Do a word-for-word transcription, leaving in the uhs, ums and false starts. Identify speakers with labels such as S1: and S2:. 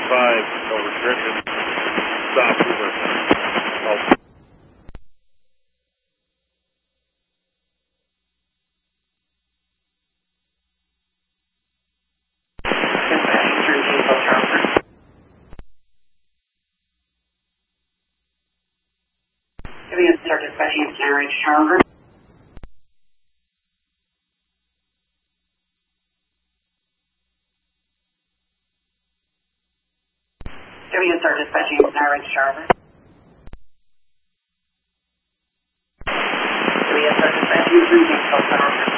S1: five, no restrictions. Stop, Uber. Oh.
S2: Giving us start dispatching of Canary Charger. Giving us start dispatching of Canary Charger. Giving us start dispatching of Charger.